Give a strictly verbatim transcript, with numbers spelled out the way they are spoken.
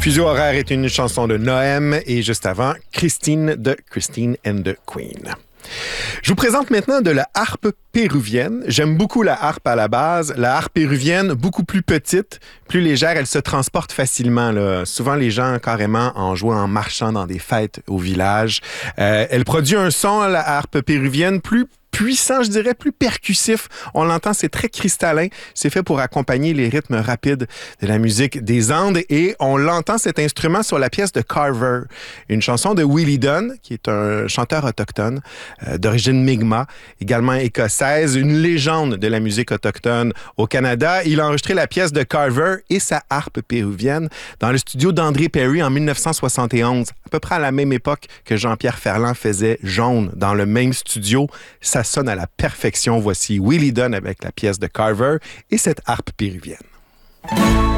Fuseau horaire est une chanson de Noëm et juste avant, Christine de Christine and the Queen. Je vous présente maintenant de la harpe péruvienne. J'aime beaucoup la harpe à la base. La harpe péruvienne, beaucoup plus petite, plus légère, elle se transporte facilement, là. Souvent, les gens carrément en jouent en marchant dans des fêtes au village. Euh, elle produit un son, la harpe péruvienne, plus puissant, je dirais, plus percussif. On l'entend, c'est très cristallin. C'est fait pour accompagner les rythmes rapides de la musique des Andes et on l'entend, cet instrument, sur la pièce de Carver, une chanson de Willie Dunn, qui est un chanteur autochtone euh, d'origine Mi'kmaq, également écossaise, une légende de la musique autochtone au Canada. Il a enregistré la pièce de Carver et sa harpe péruvienne dans le studio d'André Perry en dix-neuf cent soixante et onze, à peu près à la même époque que Jean-Pierre Ferland faisait Jaune dans le même studio. Ça sonne à la perfection. Voici Willie Dunn avec la pièce de Carver et cette harpe péruvienne.